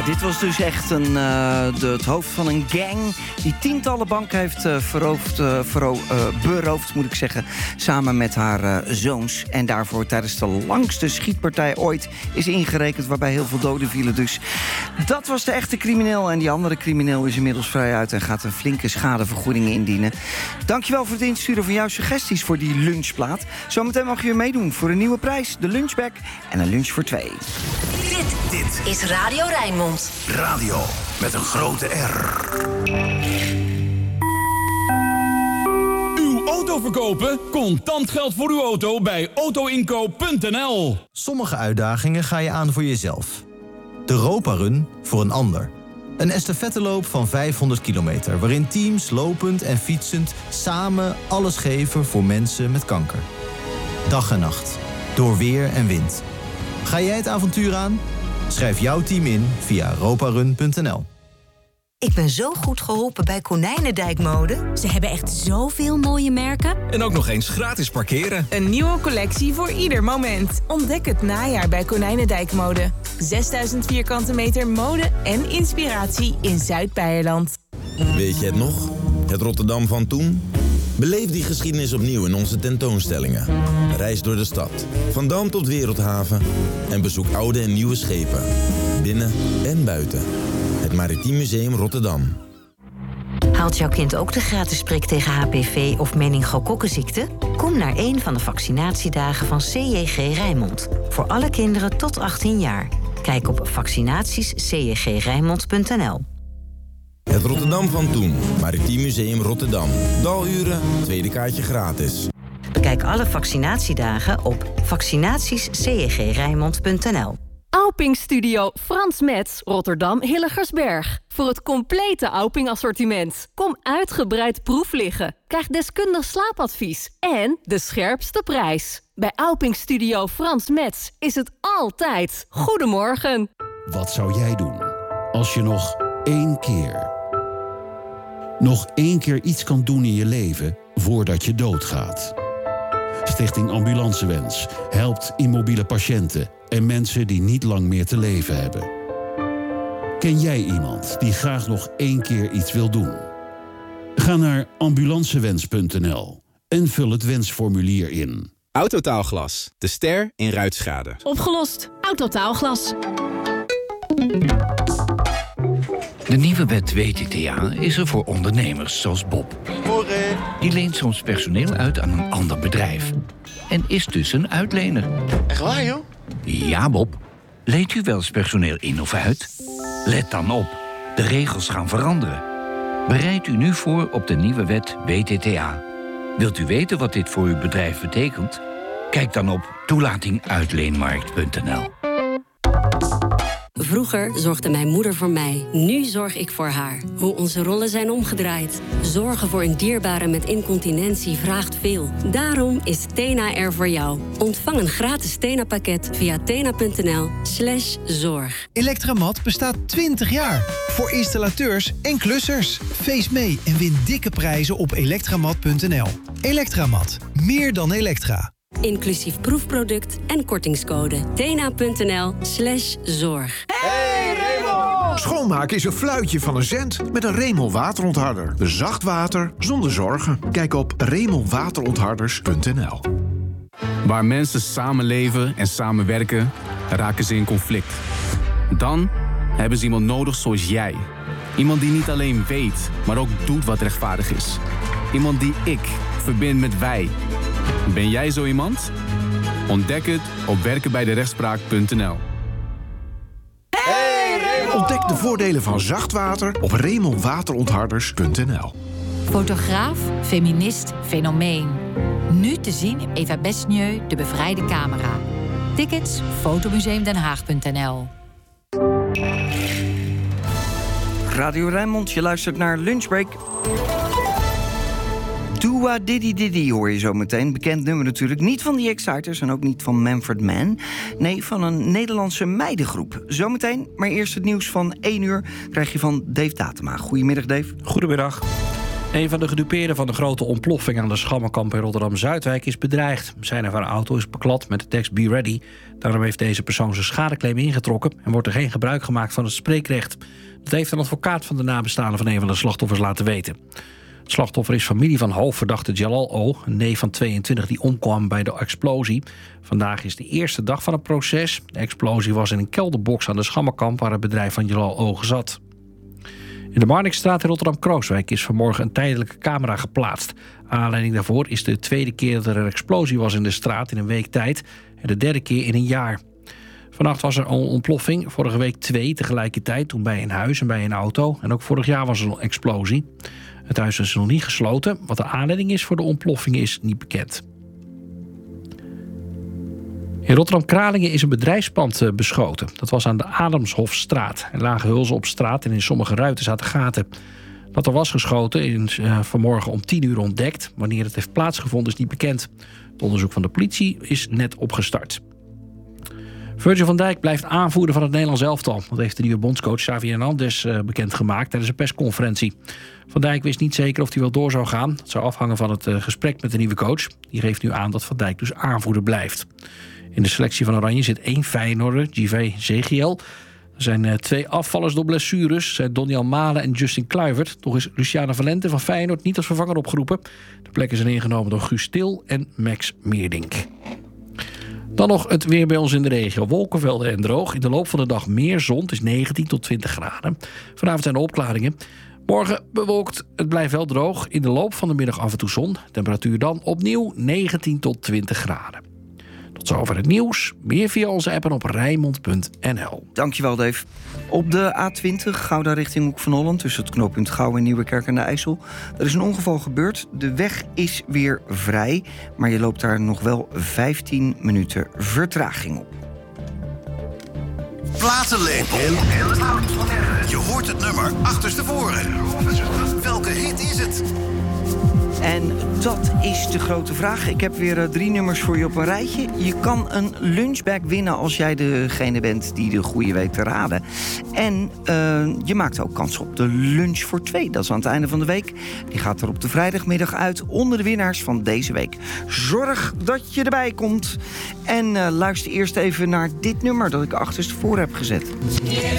Dit was dus echt het hoofd van een gang die tientallen banken heeft beroofd, moet ik zeggen, samen met haar zoons. En daarvoor tijdens de langste schietpartij ooit is ingerekend, waarbij heel veel doden vielen. Dus dat was de echte crimineel. En die andere crimineel is inmiddels vrij uit en gaat een flinke schadevergoeding indienen. Dankjewel voor het insturen van jouw suggesties voor die lunchplaat. Zometeen mag je weer meedoen voor een nieuwe prijs, de lunchbag en een lunch voor 2. Dit is Radio Rijnmond. Radio met een grote R. Uw auto verkopen? Contant geld voor uw auto bij autoinkoop.nl. Sommige uitdagingen ga je aan voor jezelf. De Europa Run voor een ander. Een estafetteloop van 500 kilometer... waarin teams lopend en fietsend samen alles geven voor mensen met kanker. Dag en nacht. Door weer en wind. Ga jij het avontuur aan? Schrijf jouw team in via europarun.nl. Ik ben zo goed geholpen bij Konijnendijk-mode. Ze hebben echt zoveel mooie merken. En ook nog eens gratis parkeren. Een nieuwe collectie voor ieder moment. Ontdek het najaar bij Konijnendijk-mode. 6000 vierkante meter mode en inspiratie in Zuid-Beierland. Weet je het nog? Het Rotterdam van toen? Beleef die geschiedenis opnieuw in onze tentoonstellingen. Reis door de stad, van Dam tot Wereldhaven... en bezoek oude en nieuwe schepen, binnen en buiten. Het Maritiem Museum Rotterdam. Haalt jouw kind ook de gratis prik tegen HPV of meningokokkenziekte? Kom naar een van de vaccinatiedagen van CJG Rijnmond. Voor alle kinderen tot 18 jaar. Kijk op vaccinatiescjgrijnmond.nl. Het Rotterdam van toen. Maritiem Museum Rotterdam. Daluren, tweede kaartje gratis. Bekijk alle vaccinatiedagen op vaccinatiescjgrijnmond.nl. Auping Studio Frans Metz, Rotterdam Hilligersberg. Voor het complete Auping assortiment. Kom uitgebreid proef liggen. Krijg deskundig slaapadvies. En de scherpste prijs. Bij Auping Studio Frans Metz is het altijd goedemorgen. Wat zou jij doen als je nog één keer iets kan doen in je leven voordat je doodgaat? Stichting Ambulancewens helpt immobiele patiënten en mensen die niet lang meer te leven hebben. Ken jij iemand die graag nog 1 keer iets wil doen? Ga naar ambulancewens.nl en vul het wensformulier in. Autotaalglas, de ster in ruitschade. Opgelost. Autotaalglas. De nieuwe wet WTTA is er voor ondernemers zoals Bob. Die leent soms personeel uit aan een ander bedrijf. En is dus een uitlener. Echt waar, joh? Ja, Bob. Leent u wel eens personeel in of uit? Let dan op. De regels gaan veranderen. Bereid u nu voor op de nieuwe wet WTTA. Wilt u weten wat dit voor uw bedrijf betekent? Kijk dan op toelatinguitleenmarkt.nl. Vroeger zorgde mijn moeder voor mij. Nu zorg ik voor haar. Hoe onze rollen zijn omgedraaid. Zorgen voor een dierbare met incontinentie vraagt veel. Daarom is Tena er voor jou. Ontvang een gratis Tena-pakket via tena.nl/zorg. Electramat bestaat 20 jaar. Voor installateurs en klussers. Feest mee en win dikke prijzen op elektramat.nl. Elektramat. Meer dan elektra. Inclusief proefproduct en kortingscode. tena.nl/zorg. Hey Remel! Schoonmaken is een fluitje van een cent met een Remel waterontharder. Zacht water zonder zorgen. Kijk op remelwaterontharders.nl. Waar mensen samenleven en samenwerken, raken ze in conflict. Dan hebben ze iemand nodig zoals jij. Iemand die niet alleen weet, maar ook doet wat rechtvaardig is. Iemand die ik verbind met wij. Ben jij zo iemand? Ontdek het op werkenbijderechtspraak.nl. Ontdek de voordelen van zacht water op remelwaterontharders.nl. Fotograaf, feminist, fenomeen. Nu te zien in Eva Besnieu, De Bevrijde Camera. Tickets, fotomuseumdenhaag.nl. Radio Rijnmond, je luistert naar Lunchbreak. Dua Diddy Diddy hoor je zo meteen. Bekend nummer natuurlijk. Niet van die Exciters en ook niet van Manfred Mann. Nee, van een Nederlandse meidengroep. Zometeen, maar eerst het nieuws van 1 uur krijg je van Dave Datema. Goedemiddag, Dave. Goedemiddag. Een van de gedupeerden van de grote ontploffing aan de Schammelkamp in Rotterdam-Zuidwijk is bedreigd. Zijn of haar auto is beklad met de tekst Be Ready. Daarom heeft deze persoon zijn schadeclaim ingetrokken en wordt er geen gebruik gemaakt van het spreekrecht. Dat heeft een advocaat van de nabestaanden van een van de slachtoffers laten weten. Het slachtoffer is familie van hoofdverdachte Jalal O., een neef van 22 die omkwam bij de explosie. Vandaag is de eerste dag van het proces. De explosie was in een kelderbox aan de Schammelkamp waar het bedrijf van Jalal O. zat. In de Marnixstraat in Rotterdam-Krooswijk is vanmorgen een tijdelijke camera geplaatst. Aanleiding daarvoor is de tweede keer dat er een explosie was in de straat in een week tijd en de derde keer in een jaar. Vannacht was er een ontploffing, vorige week 2 tegelijkertijd, toen bij een huis en bij een auto. En ook vorig jaar was er een explosie. Het huis is nog niet gesloten. Wat de aanleiding is voor de ontploffing is niet bekend. In Rotterdam-Kralingen is een bedrijfspand beschoten. Dat was aan de Adamshofstraat. Er lagen hulzen op straat en in sommige ruiten zaten gaten. Dat er was geschoten is vanmorgen om 10 uur ontdekt. Wanneer het heeft plaatsgevonden is niet bekend. Het onderzoek van de politie is net opgestart. Virgil van Dijk blijft aanvoerder van het Nederlands elftal. Dat heeft de nieuwe bondscoach Xavi Hernandez bekendgemaakt tijdens een persconferentie. Van Dijk wist niet zeker of hij wel door zou gaan. Dat zou afhangen van het gesprek met de nieuwe coach. Die geeft nu aan dat Van Dijk dus aanvoerder blijft. In de selectie van Oranje zit 1 Feyenoorder, Jivé Zegiel. Er zijn 2 afvallers door blessures, zijn Doniel Malen en Justin Kluivert. Toch is Luciano Valente van Feyenoord niet als vervanger opgeroepen. De plekken zijn ingenomen door Guus Til en Max Meerdink. Dan nog het weer bij ons in de regio. Wolkenvelden en droog. In de loop van de dag meer zon. Het is 19 tot 20 graden. Vanavond zijn er opklaringen. Morgen bewolkt. Het blijft wel droog. In de loop van de middag af en toe zon. Temperatuur dan opnieuw 19 tot 20 graden. Tot zover het nieuws. Meer via onze app en op Rijnmond.nl. Dankjewel, Dave. Op de A20 Gouda richting Hoek van Holland, tussen het knooppunt Gouw en Nieuwekerk aan de IJssel. Er is een ongeval gebeurd. De weg is weer vrij, maar je loopt daar nog wel 15 minuten vertraging op. Platenlepel. Je hoort het nummer achterstevoren. Welke hit is het? En dat is de grote vraag. Ik heb weer 3 nummers voor je op een rijtje. Je kan een lunchbag winnen als jij degene bent die de goede weet te raden. En je maakt ook kans op de lunch voor 2. Dat is aan het einde van de week. Die gaat er op de vrijdagmiddag uit onder de winnaars van deze week. Zorg dat je erbij komt. En luister eerst even naar dit nummer dat ik achterstevoren heb gezet.